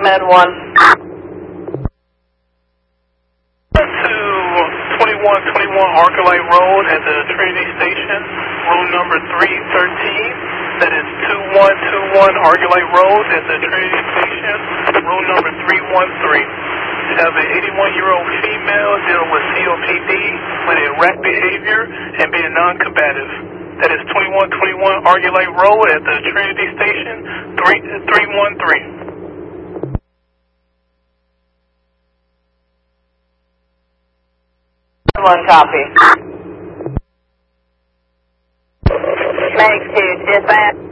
Med 1. To 2121 Arcolite Road at the Trinity Station, room number 313. That is 2121 Arcolite Road at the Trinity Station, room number 313. Have an 81-year-old female dealing with COPD with erratic behavior and being non-combative. That is 2121 Arcolite Road at the Trinity Station, 313. One copy. Make 2, dispatch.